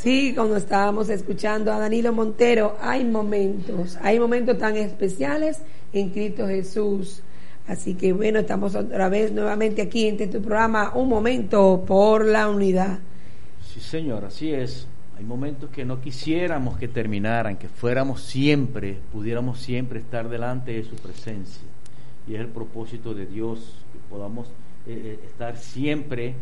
Sí, cuando estábamos escuchando a Danilo Montero, hay momentos tan especiales en Cristo Jesús. Así que bueno, estamos otra vez nuevamente aquí en tu programa, Un Momento por la Unidad. Sí, señor, así es. Hay momentos que no quisiéramos que terminaran, que pudiéramos siempre estar delante de su presencia. Y es el propósito de Dios, que podamos estar siempre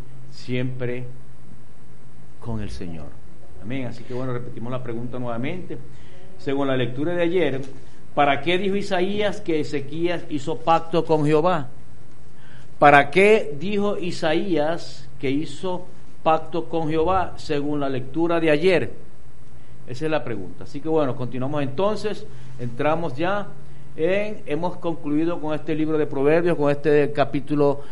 con el Señor. Amén. Así que bueno, repetimos la pregunta nuevamente. Según la lectura de ayer, ¿para qué dijo Isaías que Ezequías hizo pacto con Jehová? ¿Para qué dijo Isaías que hizo pacto con Jehová según la lectura de ayer? Esa es la pregunta. Así que bueno, continuamos entonces. Entramos ya hemos concluido con este libro de Proverbios, con este capítulo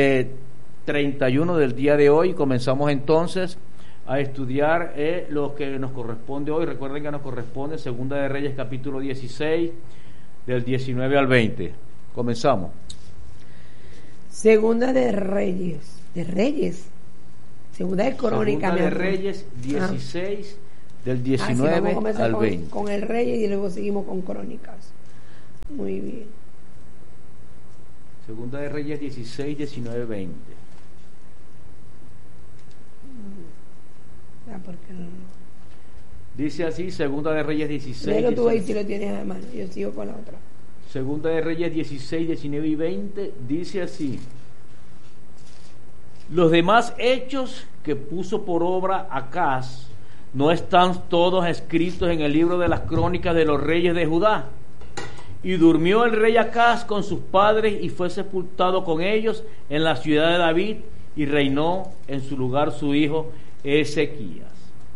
31 del día de hoy. Comenzamos entonces a estudiar lo que nos corresponde hoy. Recuerden que nos corresponde Segunda de Reyes capítulo 16 del 19 al 20. Comenzamos. Segunda de Reyes, Segunda de Crónicas. Segunda de Reyes 16 del 19 vamos al 20. Con el Reyes y luego seguimos con Crónicas. Muy bien. Segunda de Reyes 16, 19, 20. ¿Por qué no? Dice así, Segunda de Reyes 16. Léelo tú ahí si lo tienes a mano, yo sigo con la otra. Segunda de Reyes 16, 19 y 20, dice así: los demás hechos que puso por obra Acaz, ¿no están todos escritos en el libro de las crónicas de los reyes de Judá? Y durmió el rey Acaz con sus padres y fue sepultado con ellos en la ciudad de David, y reinó en su lugar su hijo Ezequías.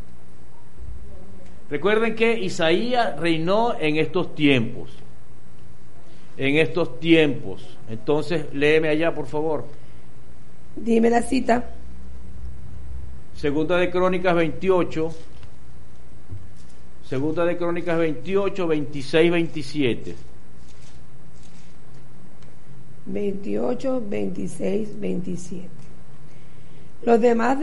Recuerden que Isaías reinó en estos tiempos. Entonces, léeme allá, por favor. Dime la cita. Segunda de Crónicas 28. Segunda de Crónicas 28, 26, 27. 28, 26, 27. Los demás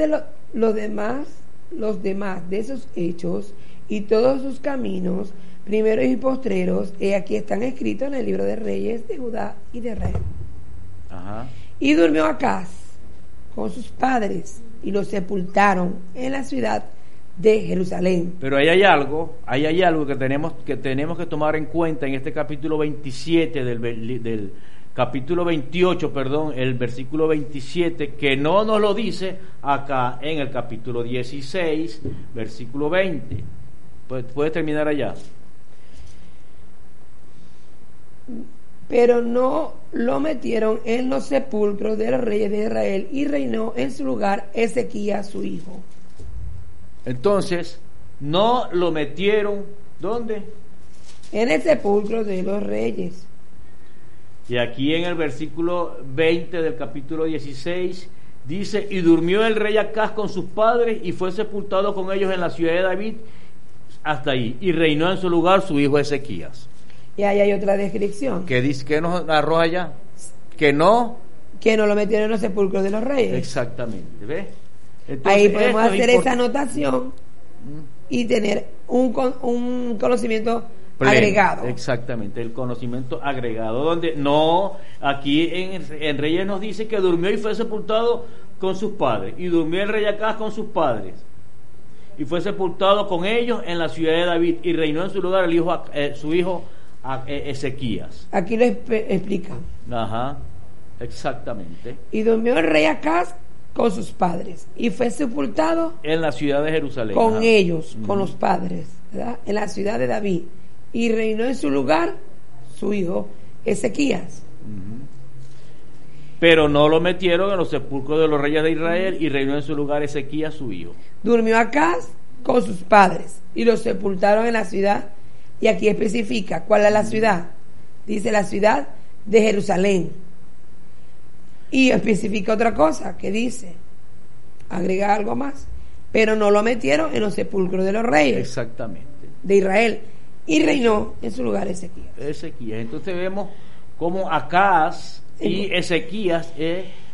de esos hechos y todos sus caminos, primeros y postreros, aquí están escritos en el libro de Reyes de Judá y de Israel. Ajá. Y durmió Acaz con sus padres y los sepultaron en la ciudad de Jerusalén. Pero ahí hay algo que tenemos que tomar en cuenta en este capítulo 27 del capítulo 28, el versículo 27, que no nos lo dice acá en el capítulo 16, versículo 20. Puedes terminar allá. Pero no lo metieron en los sepulcros de los reyes de Israel, y reinó en su lugar Ezequías su hijo. Entonces, no lo metieron, ¿dónde? En el sepulcro de los reyes. Y aquí en el versículo 20 del capítulo 16 dice: y durmió el rey Acaz con sus padres y fue sepultado con ellos en la ciudad de David, hasta ahí, y reinó en su lugar su hijo Ezequías. Y ahí hay otra descripción. ¿Qué dice? ¿Qué nos arroja allá? Que no lo metieron en los sepulcros de los reyes. Exactamente, ¿ves? Entonces, ahí podemos hacer esa anotación y tener un conocimiento pleno, agregado. Exactamente, el conocimiento agregado, donde no, aquí en Reyes nos dice que durmió y fue sepultado con sus padres, y durmió el rey Acaz con sus padres, y fue sepultado con ellos en la ciudad de David, y reinó en su lugar su hijo Ezequías. Aquí lo explica. Ajá, exactamente. Y durmió el rey Acaz con sus padres y fue sepultado en la ciudad de Jerusalén, con ellos, con los padres, ¿verdad? En la ciudad de David, y reinó en su lugar su hijo Ezequías. Pero no lo metieron en los sepulcros de los reyes de Israel, y reinó en su lugar Ezequías su hijo. Durmió Acaz con sus padres y los sepultaron en la ciudad, y aquí especifica cuál es la ciudad. Dice la ciudad de Jerusalén. Y especifica otra cosa, que dice, agrega algo más, pero no lo metieron en los sepulcros de los reyes. Exactamente. De Israel, y reinó en su lugar Ezequías. Entonces vemos cómo Acaz y Ezequías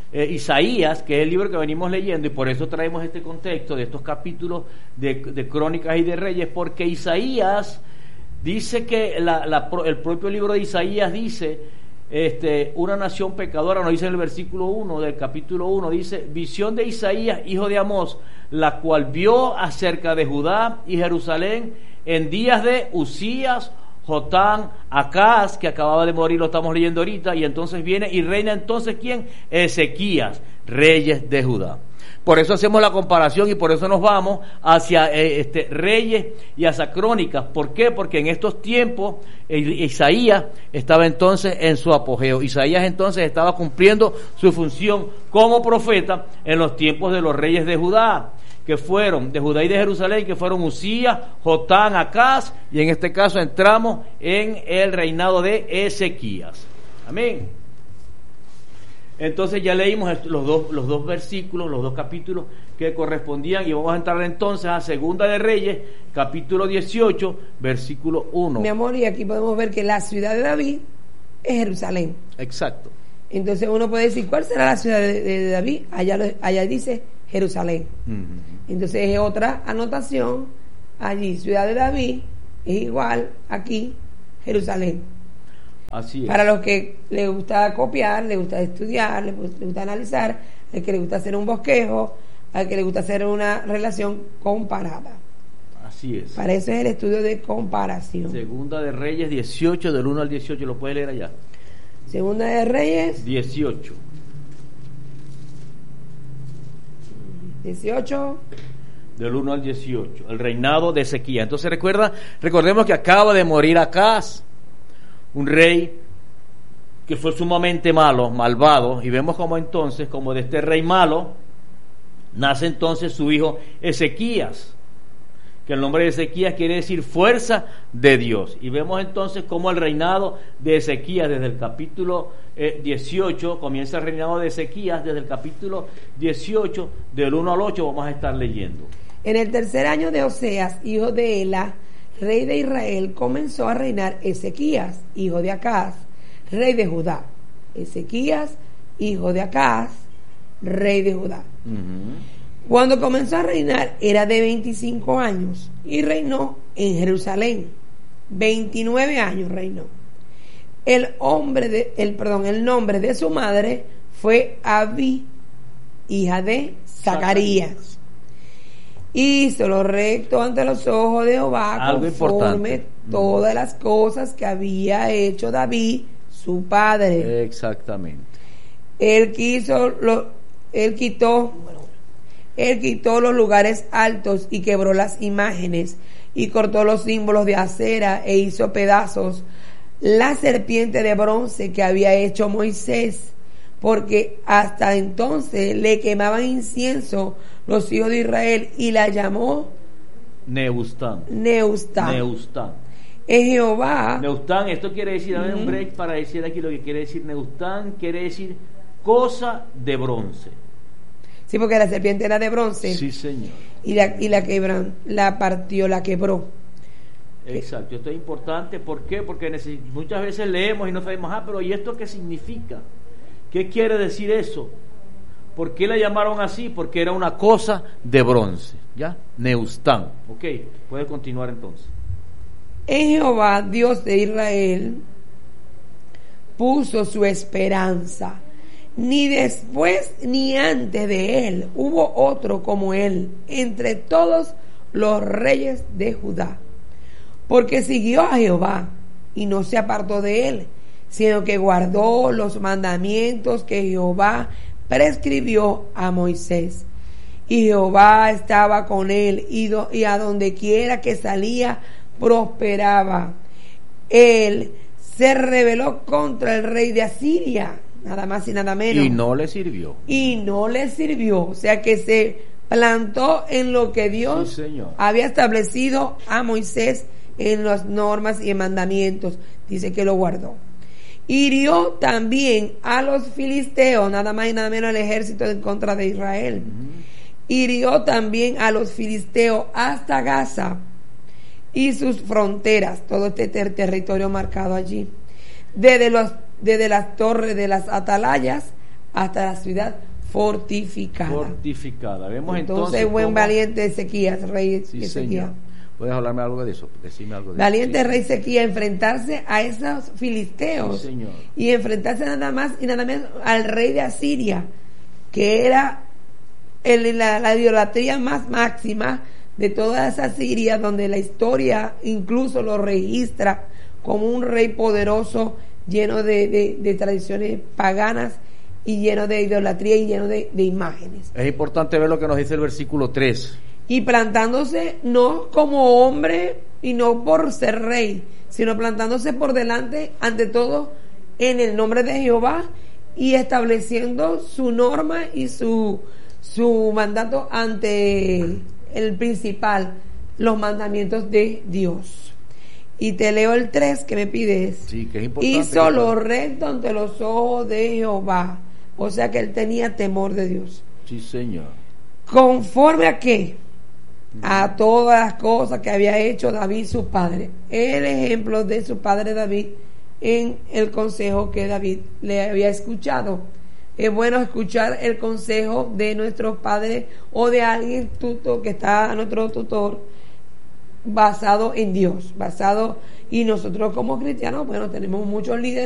Isaías, que es el libro que venimos leyendo, y por eso traemos este contexto de estos capítulos de Crónicas y de Reyes, porque Isaías dice que el propio libro de Isaías dice, una nación pecadora, nos dice en el versículo 1 del capítulo 1, dice, visión de Isaías, hijo de Amós, la cual vio acerca de Judá y Jerusalén en días de Usías, Jotán, Acaz, que acababa de morir, lo estamos leyendo ahorita, y entonces viene y reina entonces ¿quién? Ezequías, reyes de Judá. Por eso hacemos la comparación y por eso nos vamos hacia Reyes y hacia Crónicas. ¿Por qué? Porque en estos tiempos Isaías estaba entonces en su apogeo. Isaías entonces estaba cumpliendo su función como profeta en los tiempos de los reyes de Judá, que fueron de Judá y de Jerusalén, que fueron Usías, Jotán, Acaz, y en este caso entramos en el reinado de Ezequías. Amén. Entonces ya leímos los dos versículos, los dos capítulos que correspondían, y vamos a entrar entonces a Segunda de Reyes, capítulo 18, versículo 1. Mi amor, y aquí podemos ver que la ciudad de David es Jerusalén. Exacto. Entonces uno puede decir, ¿cuál será la ciudad de David? Allá dice Jerusalén. Uh-huh. Entonces es otra anotación, allí ciudad de David es igual aquí Jerusalén. Así es. Para los que les gusta copiar, les gusta estudiar, les gusta analizar, al que les gusta hacer un bosquejo, al que les gusta hacer una relación comparada. Así es. Para eso es el estudio de comparación. Segunda de Reyes 18, del 1 al 18, ¿lo puedes leer allá? Segunda de Reyes 18. Del 1 al 18, el reinado de Ezequías. Entonces recordemos que acaba de morir Acaz, un rey que fue sumamente malvado, y vemos como entonces, como de este rey malo, nace entonces su hijo Ezequías, que el nombre de Ezequías quiere decir fuerza de Dios, y vemos entonces como el reinado de Ezequías, desde el capítulo 18, comienza el reinado de Ezequías, desde el capítulo 18, del 1 al 8, vamos a estar leyendo. En el tercer año de Oseas, hijo de Ela, rey de Israel, comenzó a reinar Ezequías, hijo de Acaz, rey de Judá. Ezequías, hijo de Acaz, rey de Judá. Uh-huh. Cuando comenzó a reinar era de 25 años y reinó en Jerusalén. 29 años reinó. El nombre de su madre fue Abi, hija de Zacarías. Hizo lo recto ante los ojos de Jehová, conforme todas las cosas que había hecho David, su padre. Exactamente. Él quitó los lugares altos y quebró las imágenes y cortó los símbolos de acera e hizo pedazos la serpiente de bronce que había hecho Moisés, porque hasta entonces le quemaban incienso los hijos de Israel, y la llamó Neustán. Es Jehová. Neustán, esto quiere decir, dame un break para decir aquí lo que quiere decir Neustán, quiere decir cosa de bronce. Sí, porque la serpiente era de bronce. Sí, señor. Y la partió, la quebró. Exacto, esto es importante. ¿Por qué? Porque muchas veces leemos y no sabemos, pero ¿y esto qué significa? ¿Qué quiere decir eso? ¿Por qué la llamaron así? Porque era una cosa de bronce, ¿ya? Neustán. Ok, puedes continuar entonces. En Jehová, Dios de Israel, puso su esperanza. Ni después ni antes de él hubo otro como él entre todos los reyes de Judá. Porque siguió a Jehová y no se apartó de él, sino que guardó los mandamientos que Jehová prescribió a Moisés. Y Jehová estaba con él, y a donde quiera que salía prosperaba. Él se rebeló contra el rey de Asiria, nada más y nada menos. Y no le sirvió. O sea que se plantó en lo que Dios había establecido a Moisés en las normas y en mandamientos. Dice que lo guardó. Hirió también a los filisteos, nada más y nada menos, el ejército en contra de Israel. Hirió también a los filisteos hasta Gaza y sus fronteras, todo este territorio marcado allí, desde las torres de las atalayas hasta la ciudad fortificada. Fortificada. Vemos Entonces buen cómo... valiente Ezequías, rey Sí, Ezequías. señor. ¿Puedes hablarme algo de eso? Decime algo de Valiente eso. Sí. rey Ezequías, enfrentarse a esos filisteos, Sí, señor. y enfrentarse nada más y nada menos al rey de Asiria, que era la idolatría más máxima de toda esa Siria, donde la historia incluso lo registra como un rey poderoso, lleno de tradiciones paganas y lleno de idolatría y lleno de imágenes. Es importante ver lo que nos dice el versículo 3. Y plantándose no como hombre y no por ser rey, sino plantándose por delante, ante todo, en el nombre de Jehová, y estableciendo su norma y su mandato ante el principal, los mandamientos de Dios. Y te leo el 3 que me pides. Sí, que es importante. Hizo lo recto ante los ojos de Jehová. O sea que él tenía temor de Dios. Sí, señor. ¿Conforme a qué? A todas las cosas que había hecho David su padre. El ejemplo de su padre David en el consejo que David le había escuchado. Es bueno escuchar el consejo de nuestros padres o de alguien tutor que está a nuestro tutor, basado en Dios, y nosotros como cristianos, bueno, tenemos muchos líderes